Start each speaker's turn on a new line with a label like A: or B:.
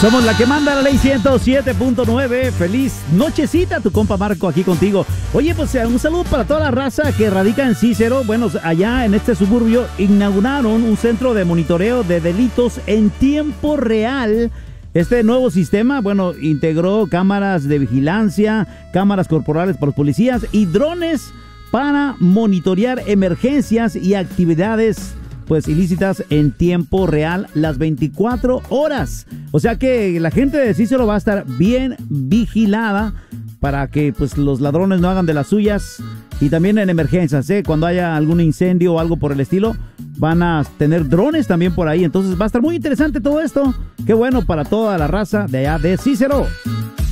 A: Somos la que manda la ley 107.9. Feliz nochecita, tu compa Marco aquí contigo. Oye, pues un saludo para toda la raza que radica en Cícero. Bueno, allá en este suburbio inauguraron un centro de monitoreo de delitos en tiempo real. Este nuevo sistema, bueno, integró cámaras de vigilancia, cámaras corporales para los policías y drones para monitorear emergencias y actividades pues ilícitas en tiempo real las 24 horas. O sea que la gente de Cícero va a estar bien vigilada para que pues los ladrones no hagan de las suyas, y también en emergencias, cuando haya algún incendio o algo por el estilo, van a tener drones también por ahí. Entonces va a estar muy interesante todo esto. Qué bueno para toda la raza de allá de Cícero.